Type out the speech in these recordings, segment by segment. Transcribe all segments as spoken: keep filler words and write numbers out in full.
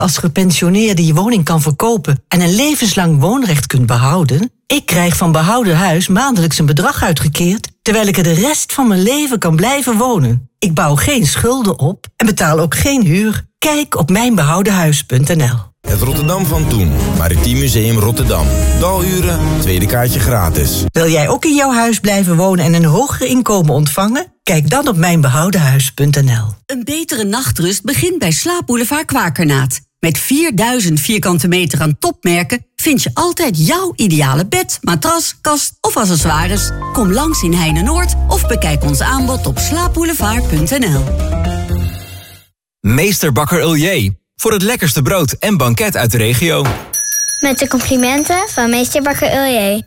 Als gepensioneerde je woning kan verkopen en een levenslang woonrecht kunt behouden... Ik krijg van behouden huis maandelijks een bedrag uitgekeerd... terwijl ik er de rest van mijn leven kan blijven wonen. Ik bouw geen schulden op en betaal ook geen huur. Kijk op mijnbehoudenhuis punt n l. Het Rotterdam van toen. Maritiem Museum Rotterdam. Daluren, tweede kaartje gratis. Wil jij ook in jouw huis blijven wonen en een hoger inkomen ontvangen? Kijk dan op mijnbehoudenhuis punt n l. Een betere nachtrust begint bij Slaapboulevard Kwakernaat. Met vierduizend vierkante meter aan topmerken vind je altijd jouw ideale bed, matras, kast of accessoires. Kom langs in Heine-Noord of bekijk ons aanbod op slaapboulevard punt n l. Meester Bakker Uljee. Voor het lekkerste brood en banket uit de regio. Met de complimenten van Meester Bakker Uljee.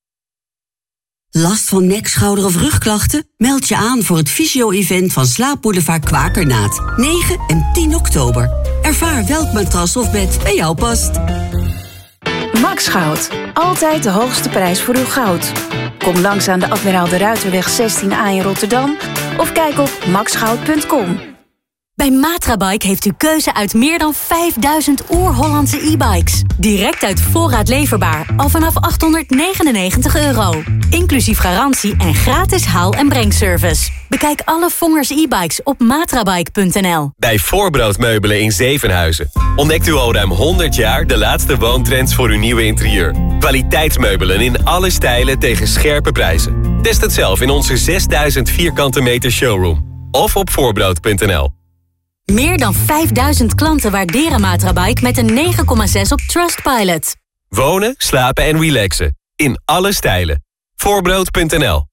Last van nek, schouder of rugklachten? Meld je aan voor het fysio-event van Slaapboulevard Kwakernaat. negen en tien oktober. Ervaar welk matras of bed bij jou past. Max Goud. Altijd de hoogste prijs voor uw goud. Kom langs aan de Admiraal de Ruiterweg zestien A in Rotterdam. Of kijk op max goud punt com. Bij Matrabike heeft u keuze uit meer dan vijfduizend oer-Hollandse e-bikes. Direct uit voorraad leverbaar, al vanaf achthonderdnegenennegentig euro. Inclusief garantie en gratis haal- en brengservice. Bekijk alle Vongers e-bikes op matrabike punt n l. Bij Voorbroodmeubelen in Zevenhuizen ontdekt u al ruim honderd jaar de laatste woontrends voor uw nieuwe interieur. Kwaliteitsmeubelen in alle stijlen tegen scherpe prijzen. Test het zelf in onze zesduizend vierkante meter showroom. Of op voorbrood punt n l. Meer dan vijfduizend klanten waarderen Matrabike met een negen komma zes op Trustpilot. Wonen, slapen en relaxen. In alle stijlen. voorbrood punt n l.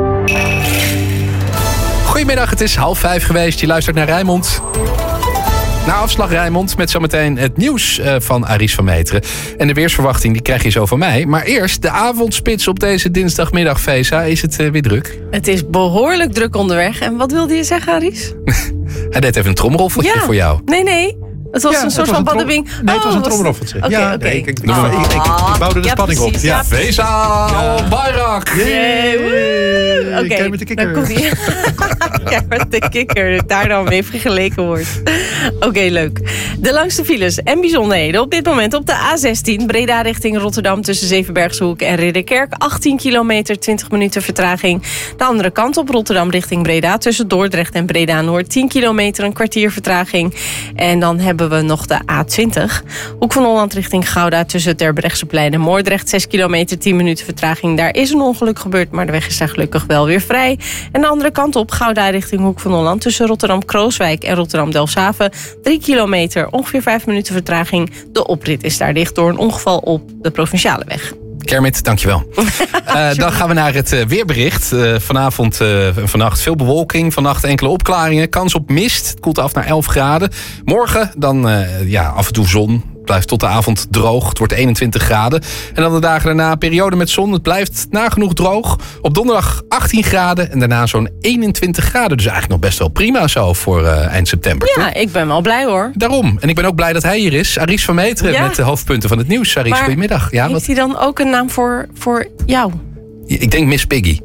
Goedemiddag, het is half vijf geweest. Je luistert naar Rijnmond. Na afslag Rijnmond met zometeen het nieuws van Aries van Meteren. En de weersverwachting die krijg je zo van mij. Maar eerst de avondspits op deze dinsdagmiddag, Vesa. Is het uh, weer druk? Het is behoorlijk druk onderweg. En wat wilde je zeggen, Aries? Hij deed even een trommelroffeltje ja. voor jou. Nee, nee. Het was ja, een soort van baddebing. Nee, het was oh, een trommelroffeltje. Okay, ja, okay. nee, ik, ik, oh. ik, ik, ik, ik bouwde de ja, spanning precies, op. Ja, ja. Vesa, ja. Bayrak. Oké, okay, met de kikker. Dan komt hij. Ja, met de kikker, daar dan mee vergeleken wordt. Oké, okay, leuk. De langste files en bijzonderheden op dit moment op de A zestien... Breda richting Rotterdam tussen Zevenbergshoek en Ridderkerk. achttien kilometer, twintig minuten vertraging. De andere kant op Rotterdam richting Breda... tussen Dordrecht en Breda-Noord. tien kilometer, een kwartier vertraging. En dan hebben we nog de A twintig. Hoek van Holland richting Gouda tussen Terbrechtseplein en Moordrecht. zes kilometer, tien minuten vertraging. Daar is een ongeluk gebeurd, maar de weg is daar gelukkig wel weer vrij. En de andere kant op Gouda richting Hoek van Holland... tussen Rotterdam-Krooswijk en Rotterdam-Delfshaven. drie kilometer, ongeveer vijf minuten vertraging. De oprit is daar dicht door een ongeval op de provinciale weg. Kermit, dankjewel. uh, dan gaan we naar het uh, weerbericht. Uh, vanavond en uh, vannacht veel bewolking. Vannacht enkele opklaringen. Kans op mist. Het koelt af naar elf graden. Morgen dan uh, ja, af en toe zon. Het blijft tot de avond droog. Het wordt eenentwintig graden. En dan de dagen daarna een periode met zon. Het blijft nagenoeg droog. Op donderdag achttien graden. En daarna zo'n eenentwintig graden. Dus eigenlijk nog best wel prima zo voor uh, eind september. Ja, toch? ik ben wel blij hoor. Daarom. En ik ben ook blij dat hij hier is. Aries van Meteren ja. met de hoofdpunten van het nieuws. Aries, maar goedemiddag. Ja, heeft wat... hij dan ook een naam voor, voor jou? Ik denk Miss Piggy.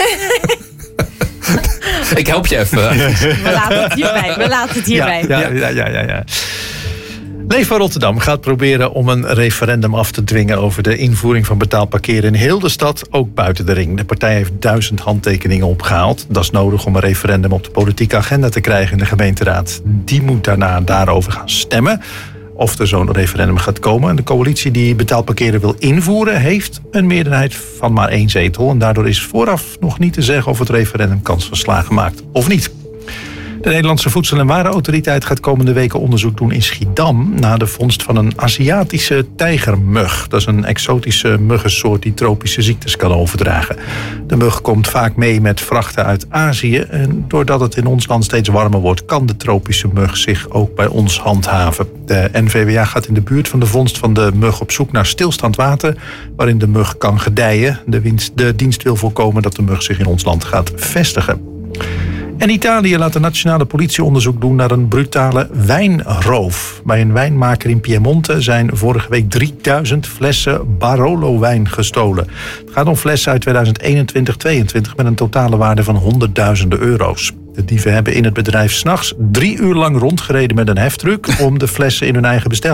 Ik help je even. We laten het hierbij. We laten het hierbij. Ja, ja, ja, ja, ja, ja. Leefbaar Rotterdam gaat proberen om een referendum af te dwingen over de invoering van betaald parkeren in heel de stad, ook buiten de ring. De partij heeft duizend handtekeningen opgehaald. Dat is nodig om een referendum op de politieke agenda te krijgen in de gemeenteraad. Die moet daarna daarover gaan stemmen of er zo'n referendum gaat komen. En de coalitie die betaald parkeren wil invoeren heeft een meerderheid van maar één zetel. En daardoor is vooraf nog niet te zeggen of het referendum kans van slagen maakt of niet. De Nederlandse Voedsel- en Warenautoriteit gaat komende weken onderzoek doen in Schiedam naar de vondst van een Aziatische tijgermug. Dat is een exotische muggensoort die tropische ziektes kan overdragen. De mug komt vaak mee met vrachten uit Azië. En doordat het in ons land steeds warmer wordt, kan de tropische mug zich ook bij ons handhaven. De N V W A gaat in de buurt van de vondst van de mug op zoek naar stilstaand water waarin de mug kan gedijen. De, winst, de dienst wil voorkomen dat de mug zich in ons land gaat vestigen. En Italië laat de nationale politie onderzoek doen naar een brutale wijnroof. Bij een wijnmaker in Piemonte zijn vorige week drieduizend flessen Barolo-wijn gestolen. Het gaat om flessen uit tweeduizend eenentwintig tweeëntwintig met een totale waarde van honderdduizenden euro's. De dieven hebben in het bedrijf 's nachts drie uur lang rondgereden met een heftruck om de flessen in hun eigen bestel